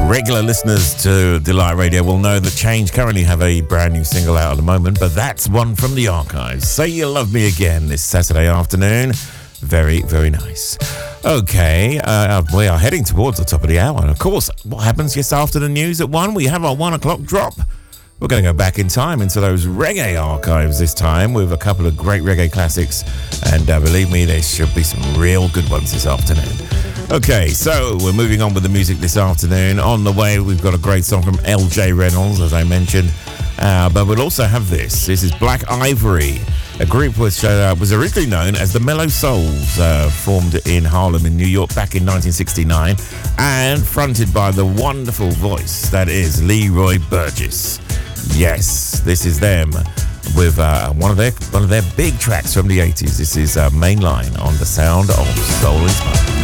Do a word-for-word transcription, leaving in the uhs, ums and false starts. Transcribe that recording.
Regular listeners to Delight Radio will know that Change currently have a brand new single out at the moment, but that's one from the archives. Say You Love Me Again this Saturday afternoon. Very, very nice. Okay, uh, we are heading towards the top of the hour. And of course, what happens just after the news at one? We have our one o'clock drop. We're going to go back in time into those reggae archives this time with a couple of great reggae classics. And uh, believe me, there should be some real good ones this afternoon. Okay, so we're moving on with the music this afternoon. On the way, we've got a great song from L J Reynolds, as I mentioned. Uh, but we'll also have this. This is Black Ivory, a group which uh, was originally known as the Mellow Souls, uh, formed in Harlem in New York back in nineteen sixty-nine, and fronted by the wonderful voice that is Leroy Burgess. Yes, this is them with uh, one of their one of their big tracks from the eighties. This is uh, Mainline on the Sound of Soul Inspired.